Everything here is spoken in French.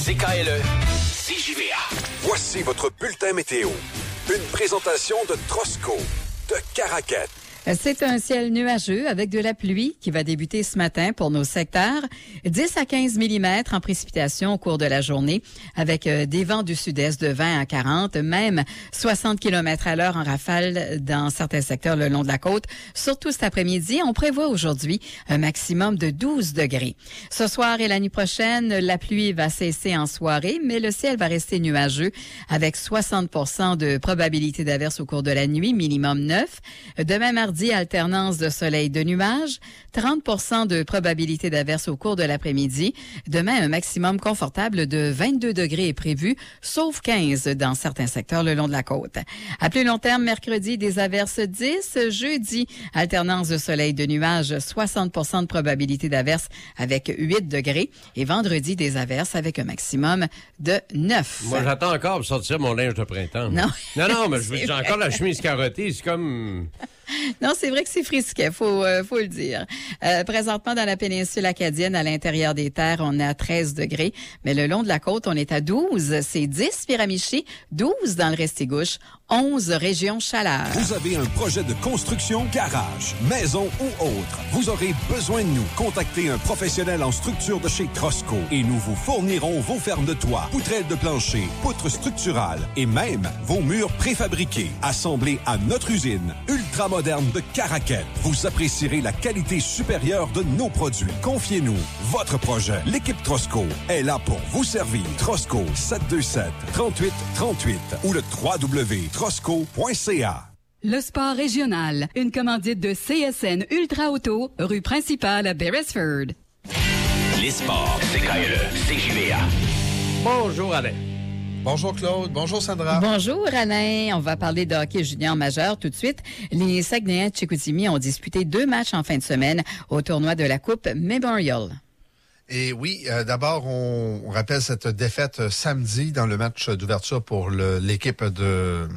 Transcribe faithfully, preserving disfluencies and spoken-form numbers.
C K L E, C J V A. Voici votre bulletin météo. Une présentation de Trosco, de Caraquet. C'est un ciel nuageux avec de la pluie qui va débuter ce matin pour nos secteurs. dix à quinze millimètres en précipitation au cours de la journée avec des vents du sud-est de vingt à quarante, même soixante kilomètres à l'heure en rafale dans certains secteurs le long de la côte. Surtout cet après-midi, on prévoit aujourd'hui un maximum de douze degrés. Ce soir et la nuit prochaine, la pluie va cesser en soirée, mais le ciel va rester nuageux avec soixante pour cent de probabilité d'averse au cours de la nuit, minimum neuf. Demain mardi, alternance de soleil de nuages, trente pour cent de probabilité d'averse au cours de l'après-midi. Demain, un maximum confortable de vingt-deux degrés est prévu, sauf quinze dans certains secteurs le long de la côte. À plus long terme, mercredi, des averses dix. Jeudi, alternance de soleil de nuages, soixante pour cent de probabilité d'averse avec huit degrés. Et vendredi, des averses avec un maximum de neuf. Moi, j'attends encore pour sortir mon linge de printemps. Non. Non, non, mais je vous dis encore la chemise carottée, c'est comme... Non, c'est vrai que c'est frisquet, faut euh, faut le dire. Euh, présentement, dans la péninsule acadienne, à l'intérieur des terres, on est à treize degrés, mais le long de la côte, on est à douze. C'est dix Miramichi, douze dans le Restigouche, onze régions chaleur. Vous avez un projet de construction, garage, maison ou autre. Vous aurez besoin de nous. Contactez un professionnel en structure de chez Trosco et nous vous fournirons vos fermes de toit, poutrelles de plancher, poutres structurales et même vos murs préfabriqués, assemblés à notre usine ultra moderne de Caraquet. Vous apprécierez la qualité supérieure de nos produits. Confiez-nous votre projet. L'équipe Trosco est là pour vous servir. Trosco sept deux sept, trente-huit trente-huit ou le w w w point trosco point c a. Le sport régional, une commandite de C S N Ultra Auto, rue principale à Beresford. Les sports, C K L E, C J V A. Bonjour, Alain. Bonjour Claude, bonjour Sandra. Bonjour Alain, on va parler de hockey junior majeur tout de suite. Les Saguenayens de Chicoutimi ont disputé deux matchs en fin de semaine au tournoi de la Coupe Memorial. Et oui, euh, d'abord, on, on rappelle cette défaite samedi dans le match d'ouverture pour le, l'équipe de